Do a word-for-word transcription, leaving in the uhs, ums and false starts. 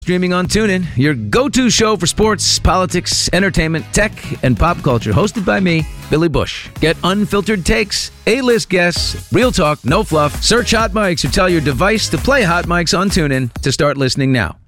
Streaming on TuneIn, your go-to show for sports, politics, entertainment, tech, and pop culture. Hosted by me, Billy Bush. Get unfiltered takes, A-list guests, real talk, no fluff. Search Hot Mics or tell your device to play Hot Mics on TuneIn to start listening now.